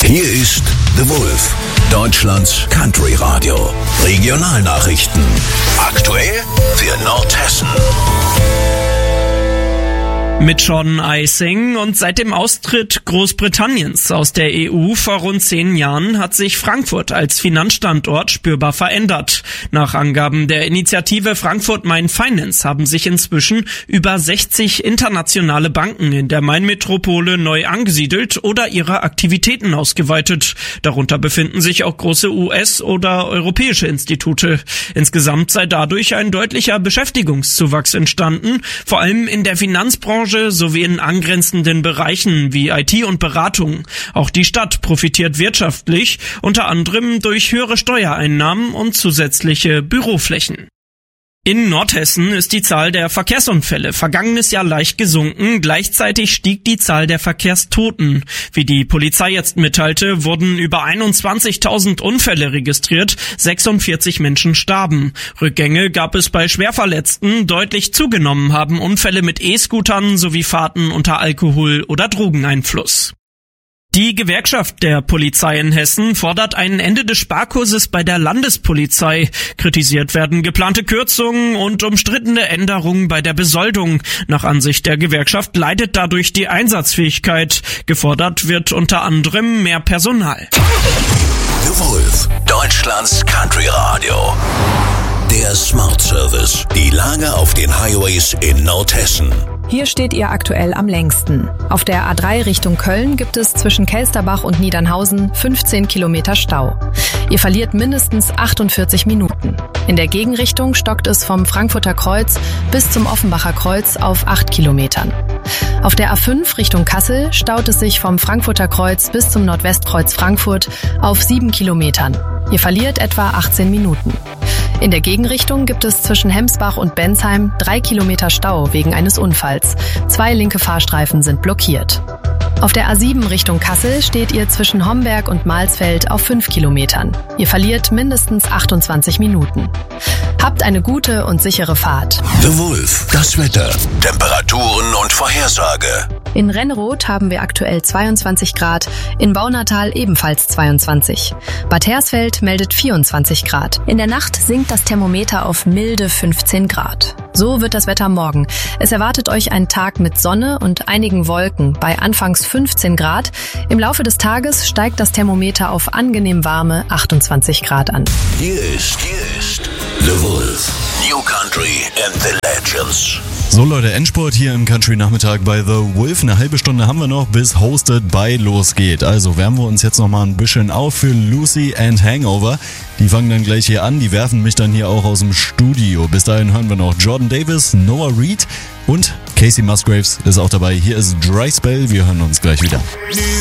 Hier ist The Wolf, Deutschlands Country Radio. Regionalnachrichten. Aktuell für Nordhessen. Mit Jordan Eising und seit dem Austritt Großbritanniens aus der EU vor rund 10 Jahren hat sich Frankfurt als Finanzstandort spürbar verändert. Nach Angaben der Initiative Frankfurt Main Finance haben sich inzwischen über 60 internationale Banken in der Main-Metropole neu angesiedelt oder ihre Aktivitäten ausgeweitet. Darunter befinden sich auch große US- oder europäische Institute. Insgesamt sei dadurch ein deutlicher Beschäftigungszuwachs entstanden, vor allem in der Finanzbranche sowie in angrenzenden Bereichen wie IT und Beratung. Auch die Stadt profitiert wirtschaftlich, unter anderem durch höhere Steuereinnahmen und zusätzliche Büroflächen. In Nordhessen ist die Zahl der Verkehrsunfälle vergangenes Jahr leicht gesunken, gleichzeitig stieg die Zahl der Verkehrstoten. Wie die Polizei jetzt mitteilte, wurden über 21.000 Unfälle registriert, 46 Menschen starben. Rückgänge gab es bei Schwerverletzten, deutlich zugenommen haben Unfälle mit E-Scootern sowie Fahrten unter Alkohol- oder Drogeneinfluss. Die Gewerkschaft der Polizei in Hessen fordert ein Ende des Sparkurses bei der Landespolizei. Kritisiert werden geplante Kürzungen und umstrittene Änderungen bei der Besoldung. Nach Ansicht der Gewerkschaft leidet dadurch die Einsatzfähigkeit. Gefordert wird unter anderem mehr Personal. The Wolf, Deutschlands Country Radio. Der Smart Service. Die Lage auf den Highways in Nordhessen. Hier steht ihr aktuell am längsten. Auf der A3 Richtung Köln gibt es zwischen Kelsterbach und Niedernhausen 15 Kilometer Stau. Ihr verliert mindestens 48 Minuten. In der Gegenrichtung stockt es vom Frankfurter Kreuz bis zum Offenbacher Kreuz auf 8 Kilometern. Auf der A5 Richtung Kassel staut es sich vom Frankfurter Kreuz bis zum Nordwestkreuz Frankfurt auf 7 Kilometern. Ihr verliert etwa 18 Minuten. In der Gegenrichtung gibt es zwischen Hemsbach und Bensheim 3 Kilometer Stau wegen eines Unfalls. 2 linke Fahrstreifen sind blockiert. Auf der A7 Richtung Kassel steht ihr zwischen Homberg und Mahlsfeld auf 5 Kilometern. Ihr verliert mindestens 28 Minuten. Habt eine gute und sichere Fahrt. The Wolf, das Wetter, Temperaturen und Vorhersage. In Renneroth haben wir aktuell 22 Grad, in Baunatal ebenfalls 22. Bad Hersfeld meldet 24 Grad. In der Nacht sinkt das Thermometer auf milde 15 Grad. So wird das Wetter morgen. Es erwartet euch ein Tag mit Sonne und einigen Wolken bei anfangs 15 Grad. Im Laufe des Tages steigt das Thermometer auf angenehm warme 28 Grad an. Hier ist The Wolf, New Country and the Legends. So Leute, Endspurt hier im Country-Nachmittag bei The Wolf. Eine halbe Stunde haben wir noch, bis Hosted by losgeht. Also wärmen wir uns jetzt noch mal ein bisschen auf für Lucy and Hangover. Die fangen dann gleich hier an, die werfen mich dann hier auch aus dem Studio. Bis dahin hören wir noch Jordan Davis, Noah Reid und Casey Musgraves ist auch dabei. Hier ist Dry Spell, wir hören uns gleich wieder.